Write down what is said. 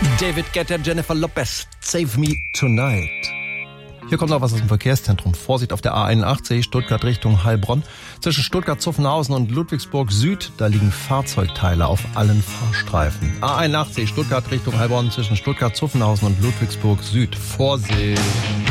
David Guetta, Jennifer Lopez, Save Me Tonight. Hier kommt noch was aus dem Verkehrszentrum. Vorsicht auf der A81, Stuttgart Richtung Heilbronn. Zwischen Stuttgart-Zuffenhausen und Ludwigsburg Süd, da liegen Fahrzeugteile auf allen Fahrstreifen. A81, Stuttgart Richtung Heilbronn, zwischen Stuttgart-Zuffenhausen und Ludwigsburg Süd. Vorsicht!